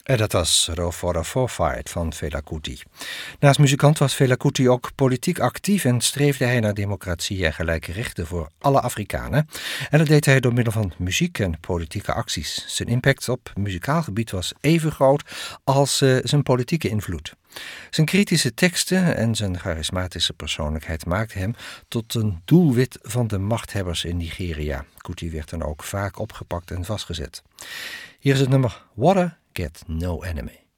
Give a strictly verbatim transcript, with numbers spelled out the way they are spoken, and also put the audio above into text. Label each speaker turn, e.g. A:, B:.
A: En dat was Row for a Forfight van Fela Kuti. Naast muzikant was Fela Kuti ook politiek actief en streefde hij naar democratie en gelijke rechten voor alle Afrikanen. En dat deed hij door middel van muziek en politieke acties. Zijn impact op muzikaal gebied was even groot als uh, zijn politieke invloed. Zijn kritische teksten en zijn charismatische persoonlijkheid maakten hem tot een doelwit van de machthebbers in Nigeria. Kuti werd dan ook vaak opgepakt en vastgezet. Hier is het nummer Water Get No Enemy.